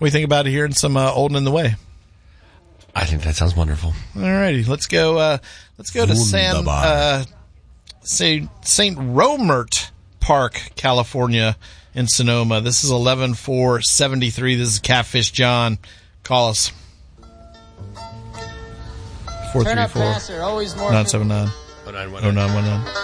do you think about hearing some Old and in the Way? I think that sounds wonderful. All righty, let's go to St. Romert Park, California, in Sonoma. This is 11-4-73. This is Catfish John. Call us. 434 979 0919.